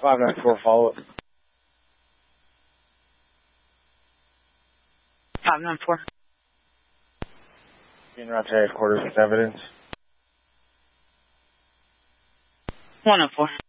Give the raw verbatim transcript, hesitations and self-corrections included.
five nine four, follow up. five nine four. Being route to headquarters with evidence. one oh four.